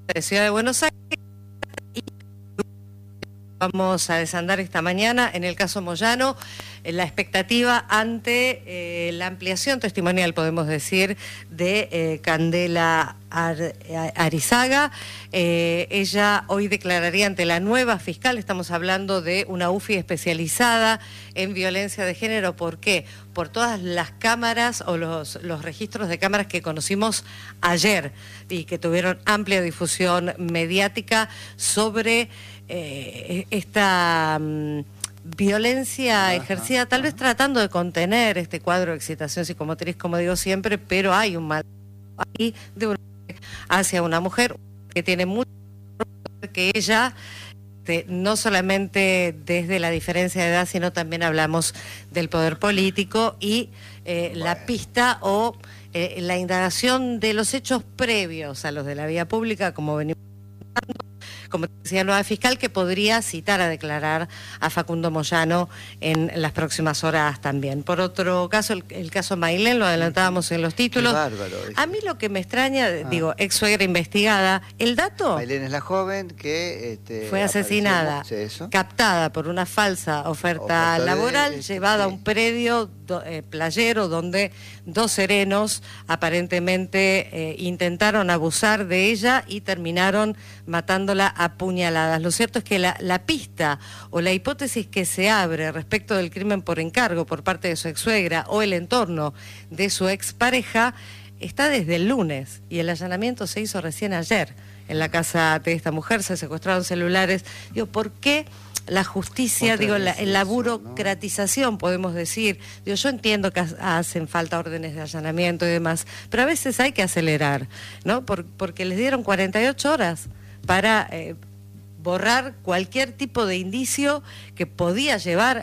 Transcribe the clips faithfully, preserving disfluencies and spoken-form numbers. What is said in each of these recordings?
de Ciudad de Buenos Aires. Y vamos a desandar esta mañana en el caso Moyano la expectativa ante eh, la ampliación testimonial, podemos decir, de eh, Candela Ar Arizaga. Eh, ella hoy declararía ante la nueva fiscal. Estamos hablando de una U F I especializada en violencia de género. ¿Por qué? Por todas las cámaras o los, los registros de cámaras que conocimos ayer y que tuvieron amplia difusión mediática sobre eh, esta um, violencia ajá, ejercida, tal ajá. vez tratando de contener este cuadro de excitación psicomotriz, como digo siempre, pero hay un mal ahí de una hacia una mujer que tiene mucho que ella, este, no solamente desde la diferencia de edad, sino también hablamos del poder político y eh, bueno. la pista o eh, la indagación de los hechos previos a los de la vía pública, como venimos hablando, como decía la nueva fiscal, que podría citar a declarar a Facundo Moyano en las próximas horas también. Por otro caso, el, el caso Mailén, lo adelantábamos en los títulos. Qué bárbaro. A mí lo que me extraña, ah. digo, ex suegra investigada, el dato... Mailén es la joven que... Este, fue asesinada, captada por una falsa oferta, oferta laboral, de, llevada sí. a un predio do, eh, playero donde dos serenos aparentemente eh, intentaron abusar de ella y terminaron matándola a puñaladas. Lo cierto es que la, la pista o la hipótesis que se abre respecto del crimen por encargo por parte de su ex suegra o el entorno de su expareja está desde el lunes y el allanamiento se hizo recién ayer en la casa de esta mujer. Se secuestraron celulares. Digo, ¿por qué la justicia, Otra digo, la, en la burocratización, ¿no? podemos decir? Digo, yo entiendo que hacen falta órdenes de allanamiento y demás, pero a veces hay que acelerar, ¿no? Por, porque les dieron cuarenta y ocho horas para eh, borrar cualquier tipo de indicio que podía llevar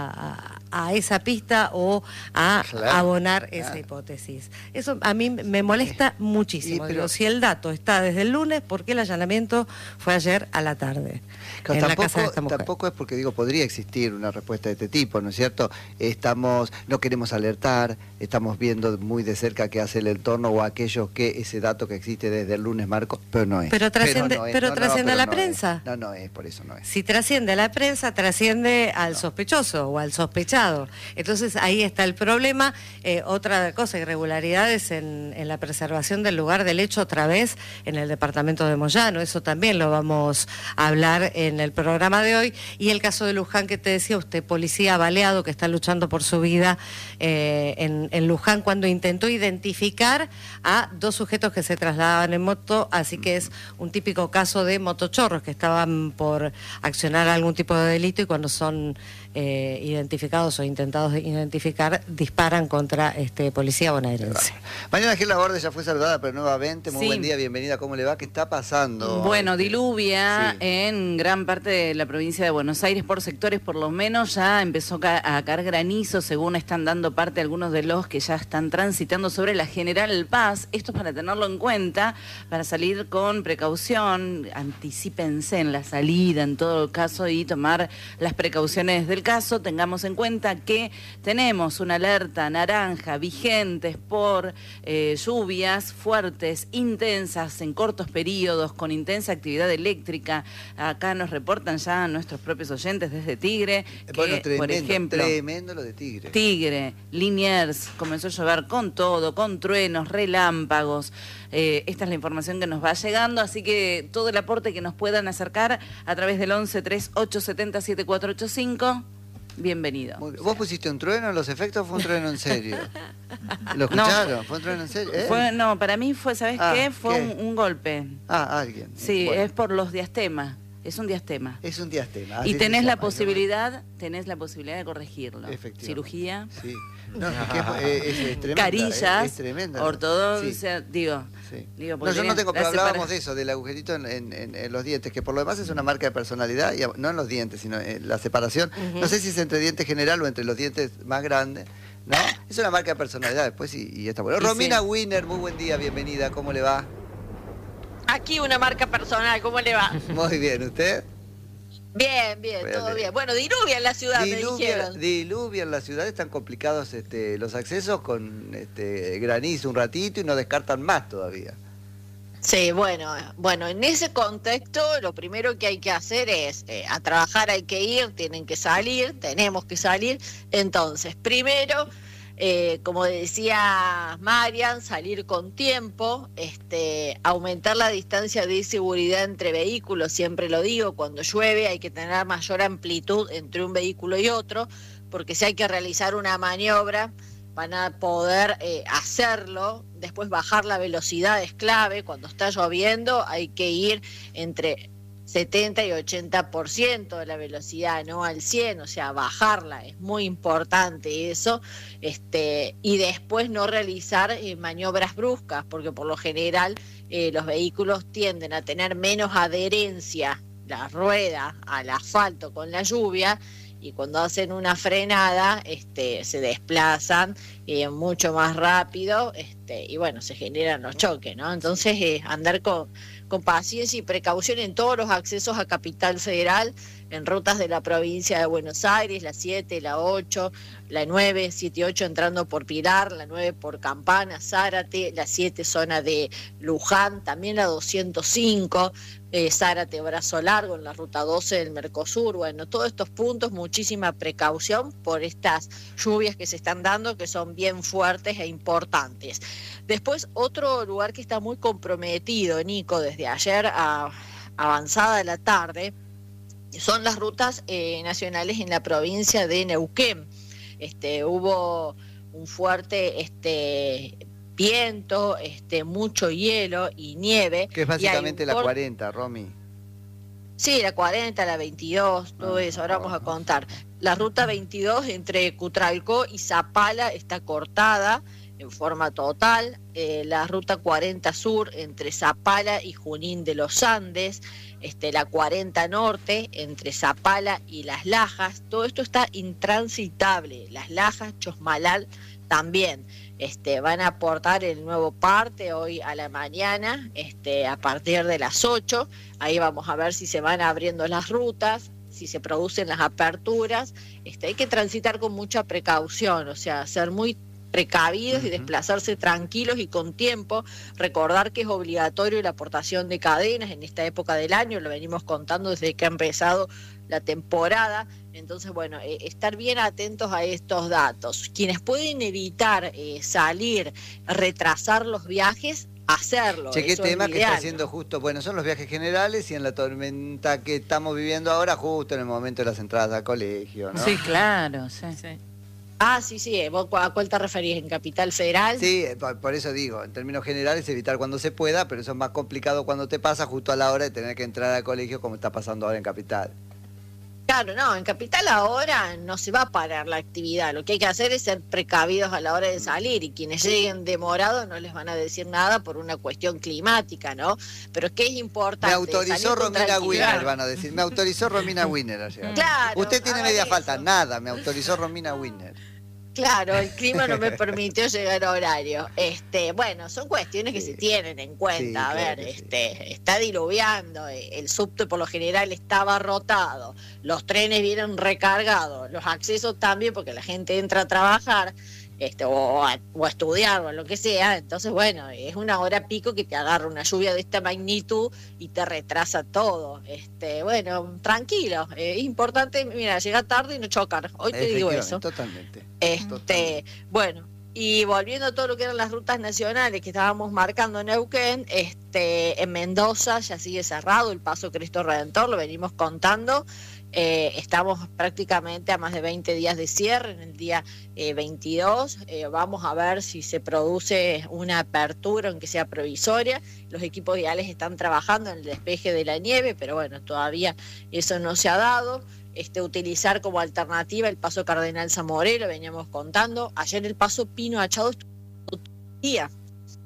a, a, a esa pista o a claro, abonar claro. esa hipótesis. Eso a mí me molesta muchísimo. Y, pero, Digo, si el dato está desde el lunes, ¿por qué el allanamiento fue ayer a la tarde? Claro, en tampoco, la casa de esta mujer. Tampoco es porque, digo, podría existir una respuesta de este tipo, ¿no es cierto? Estamos, no queremos alertar, estamos viendo muy de cerca qué hace el entorno o aquellos que ese dato que existe desde el lunes, Marco, pero no es. Pero trasciende, pero no es, pero no, trasciende no, a la no prensa. Es. No, no es, por eso no es. Si trasciende a la prensa, trasciende al no. sospechoso o al sospechado. Entonces ahí está el problema. Eh, otra cosa, irregularidades en, en la preservación del lugar del hecho otra vez en el departamento de Moyano. Eso también lo vamos a hablar en el programa de hoy. Y el caso de Luján que te decía usted, policía baleado que está luchando por su vida eh, en, en Luján cuando intentó identificar a dos sujetos que se trasladaban en moto, así que es un típico caso de motochorros que estaban por accionar algún tipo de delito y cuando son eh, identificados o intentados de identificar, disparan contra este policía bonaerense. Mañana Gil Laborde ya fue saludada, pero nuevamente, muy sí. buen día, bienvenida, ¿cómo le va? ¿Qué está pasando? Bueno, diluvia sí. en gran parte de la provincia de Buenos Aires, por sectores por lo menos, ya empezó a caer granizo, según están dando parte algunos de los que ya están transitando sobre la General Paz. Esto es para tenerlo en cuenta, para salir con precaución, anticípense en la salida en todo caso y tomar las precauciones del caso. Tengamos en cuenta que tenemos una alerta naranja vigentes por eh, lluvias fuertes, intensas, en cortos periodos, con intensa actividad eléctrica. Acá nos reportan ya nuestros propios oyentes desde Tigre, que, bueno, tremendo, por ejemplo, tremendo lo de Tigre. Tigre, Liniers, comenzó a llover con todo, con truenos, relámpagos. Eh, esta es la información que nos va llegando, así que todo el aporte que nos puedan acercar a través del once, tres, ocho, setenta, siete, cuatro, ocho, cinco, bienvenido. ¿Vos pusiste un trueno en los efectos o fue un trueno en serio? ¿Lo escucharon? No. ¿Fue un trueno en serio? ¿Eh? Fue, no, para mí fue, ¿sabés ah, qué? Fue ¿qué? Un, un golpe. Ah, alguien. Sí, bueno. es por los diastema. Es un diastema. Es un diastema. Y tenés la posibilidad, tenés la posibilidad de corregirlo. Cirugía. Sí. No, es, que es, es, es tremenda. Carillas, es, es tremenda, ortodoncia, sí. digo. Sí. digo no, yo no tengo, pero hablábamos separa... de eso, del agujerito en, en, en, en los dientes, que por lo demás es una marca de personalidad, y no en los dientes, sino en la separación. Uh-huh. No sé si es entre diente general o entre los dientes más grandes, ¿no? Es una marca de personalidad después y, y está bueno. Y Romina sí. Winner, muy buen día, bienvenida, ¿cómo le va? Aquí una marca personal, ¿cómo le va? Muy bien, ¿usted? Bien, bien, bueno, todo bien. Bueno, diluvia en la ciudad, diluvia, me dijeron. Diluvia en la ciudad, están complicados este, los accesos con este, granizo un ratito y no descartan más todavía. Sí, bueno, bueno, en ese contexto lo primero que hay que hacer es, eh, a trabajar hay que ir, tienen que salir, tenemos que salir. Entonces, primero, eh, como decía Marian, salir con tiempo, este, aumentar la distancia de seguridad entre vehículos, siempre lo digo, cuando llueve hay que tener mayor amplitud entre un vehículo y otro, porque si hay que realizar una maniobra, van a poder eh, hacerlo. Después bajar la velocidad es clave. Cuando está lloviendo hay que ir entre setenta y ochenta por ciento de la velocidad, no al cien, o sea, bajarla, es muy importante eso. Este, y después no realizar eh, maniobras bruscas, porque por lo general eh, los vehículos tienden a tener menos adherencia, la rueda al asfalto con la lluvia, y cuando hacen una frenada este, se desplazan eh, mucho más rápido este, y bueno, se generan los choques, ¿no? Entonces eh, andar con, con paciencia y precaución en todos los accesos a Capital Federal, en rutas de la provincia de Buenos Aires, la siete, la ocho, la nueve, siete y ocho entrando por Pilar, la nueve por Campana, Zárate, la siete zona de Luján, también la doscientos cinco, eh, Zárate, Brazo Largo, en la ruta doce del Mercosur. Bueno, todos estos puntos, muchísima precaución por estas lluvias que se están dando, que son bien fuertes e importantes. Después, otro lugar que está muy comprometido, Nico, desde ayer a avanzada la tarde, son las rutas eh, nacionales en la provincia de Neuquén. Este, hubo un fuerte este, viento, este, mucho hielo y nieve. Que es básicamente la por... cuarenta, Romy. Sí, la cuarenta, la veintidós, todo ah, eso, ahora vamos a contar. La ruta veintidós entre Cutralcó y Zapala está cortada en forma total. Eh, la ruta cuarenta sur entre Zapala y Junín de los Andes, este, la cuarenta norte entre Zapala y Las Lajas, todo esto está intransitable. Las Lajas, Chosmalal también. Este, van a aportar el nuevo parte hoy a la mañana, este, a partir de las ocho. Ahí vamos a ver si se van abriendo las rutas, si se producen las aperturas. Este, hay que transitar con mucha precaución, o sea, ser muy precavidos y desplazarse tranquilos y con tiempo. Recordar que es obligatorio la aportación de cadenas en esta época del año, lo venimos contando desde que ha empezado la temporada. Entonces, bueno, eh, estar bien atentos a estos datos. Quienes pueden evitar eh, salir, retrasar los viajes, hacerlo. Che, qué Eso tema es que ideal, está haciendo ¿no? justo, bueno, son los viajes generales y en la tormenta que estamos viviendo ahora, justo en el momento de las entradas al colegio, ¿no? Sí, claro, sí. sí. Ah, sí, sí, ¿vos a cuál te referís? ¿En Capital Federal? Sí, por, por eso digo, en términos generales evitar cuando se pueda, pero eso es más complicado cuando te pasa justo a la hora de tener que entrar al colegio como está pasando ahora en Capital. Claro, no, en Capital ahora no se va a parar la actividad, lo que hay que hacer es ser precavidos a la hora de salir, y quienes lleguen demorados no les van a decir nada por una cuestión climática, ¿no? Pero es que es importante. Me autorizó Romina Winner, van a claro. decir, me autorizó Romina Winner a llegar. Claro, Usted tiene media eso. falta, nada, me autorizó Romina Winner. Claro, el clima no me permitió llegar a horario. Este, bueno, son cuestiones que Sí. se tienen en cuenta. Sí, a claro ver, que sí. este, está diluviando, el subte por lo general estaba rotado, los trenes vienen recargados, los accesos también, porque la gente entra a trabajar, este, o, a, o a estudiar o a lo que sea. Entonces, bueno, es una hora pico que te agarra una lluvia de esta magnitud y te retrasa todo. Este, bueno, tranquilo, eh, es importante, mira, llegar tarde y no chocar. Hoy te digo eso. Totalmente. Este, Totalmente. bueno, y volviendo a todo lo que eran las rutas nacionales que estábamos marcando en Neuquén, este, en Mendoza ya sigue cerrado el paso Cristo Redentor, lo venimos contando. Eh, estamos prácticamente a más de veinte días de cierre, en el día eh, veintidós. Eh, vamos a ver si se produce una apertura, aunque sea provisoria. Los equipos viales están trabajando en el despeje de la nieve, pero bueno, todavía eso no se ha dado. Este, utilizar como alternativa el paso Cardenal Zamoré, lo veníamos contando. Ayer el paso Pino Achado estuvo todo el día,